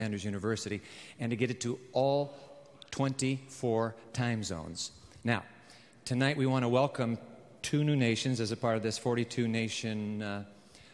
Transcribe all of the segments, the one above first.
Sanders University, and to get it to all 24 time zones. Now, tonight we want to welcome 2 new nations as a part of this 42-nation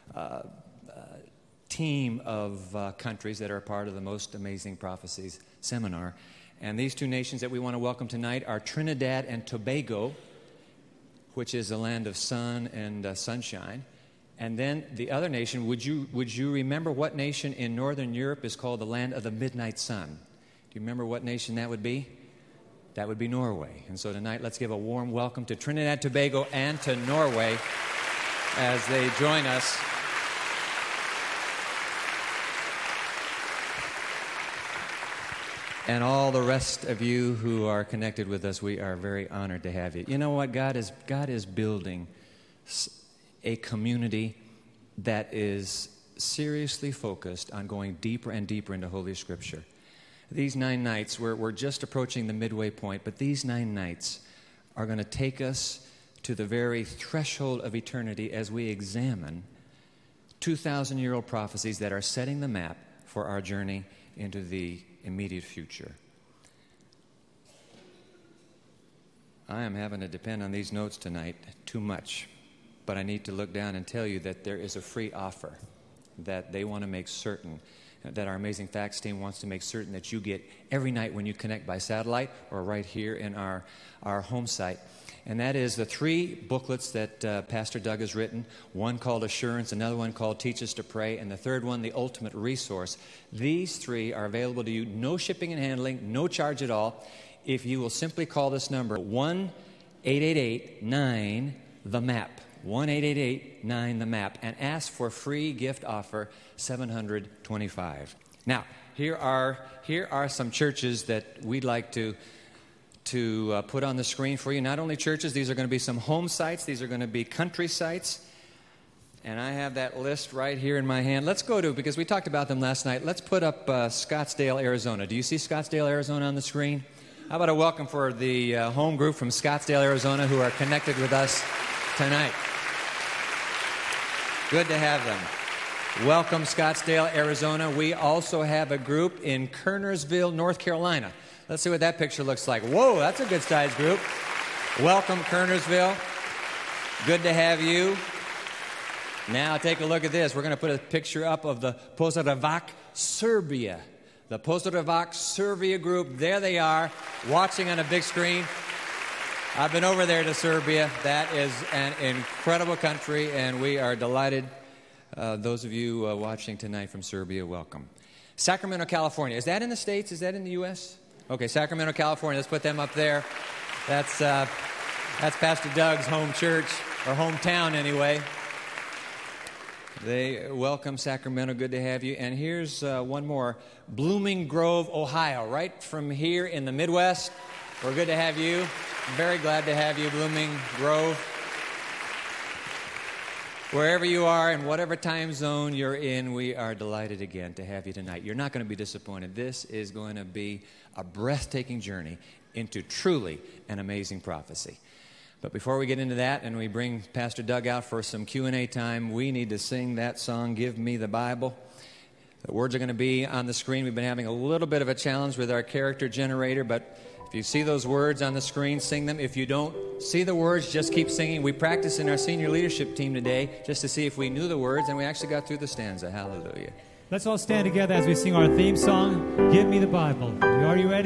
team of countries that are a part of the Most Amazing Prophecies seminar. And these 2 nations that we want to welcome tonight are Trinidad and Tobago, which is a land of sun and sunshine. And then the other nation, would you remember what nation in Northern Europe is called the land of the midnight sun? Do you remember what nation that would be? That would be Norway. And so tonight, let's give a warm welcome to Trinidad, Tobago, and to Norway as they join us. And all the rest of you who are connected with us, we are very honored to have you. You know what? God is building a community that is seriously focused on going deeper and deeper into Holy Scripture. These 9 nights, we're just approaching the midway point, but these 9 nights are going to take us to the very threshold of eternity as we examine 2,000-year-old prophecies that are setting the map for our journey into the immediate future. I am having to depend on these notes tonight too much. But I need to look down and tell you that there is a free offer that they want to make certain, that our Amazing Facts team wants to make certain that you get every night when you connect by satellite or right here in our home site. And that is the 3 booklets that Pastor Doug has written, one called Assurance, another one called Teach Us to Pray, and the third one, The Ultimate Resource. These 3 are available to you, no shipping and handling, no charge at all, if you will simply call this number, 1-888-9-THE-MAP. 1-888-9-THE-MAP, and ask for free gift offer 725. Now, here are some churches that we'd like to put on the screen for you. Not only churches, these are going to be some home sites. These are going to be country sites. And I have that list right here in my hand. Let's go to, because we talked about them last night, let's put up Scottsdale, Arizona. Do you see Scottsdale, Arizona on the screen? How about a welcome for the home group from Scottsdale, Arizona, who are connected with us tonight. Good to have them. Welcome, Scottsdale, Arizona. We also have a group in Kernersville, North Carolina. Let's see what that picture looks like. Whoa, that's a good-sized group. Welcome, Kernersville. Good to have you. Now take a look at this. We're going to put a picture up of the Požarevac, Serbia. The Požarevac, Serbia group. There they are, watching on a big screen. I've been over there to Serbia. That is an incredible country, and we are delighted. Those of you watching tonight from Serbia, welcome. Sacramento, California. Is that in the States? Is that in the U.S.? Okay, Sacramento, California. Let's put them up there. That's Pastor Doug's home church, or hometown anyway. They welcome Sacramento. Good to have you. And here's one more. Blooming Grove, Ohio. Right from here in the Midwest. We're good to have you. Very glad to have you, Blooming Grove. Wherever you are, in whatever time zone you're in, we are delighted again to have you tonight. You're not going to be disappointed. This is going to be a breathtaking journey into truly an amazing prophecy. But before we get into that and we bring Pastor Doug out for some Q&A time, we need to sing that song, Give Me the Bible. The words are going to be on the screen. We've been having a little bit of a challenge with our character generator, but if you see those words on the screen, sing them. If you don't see the words, just keep singing. We practiced in our senior leadership team today just to see if we knew the words, and we actually got through the stanza. Hallelujah. Let's all stand together as we sing our theme song, Give Me the Bible. Are you ready?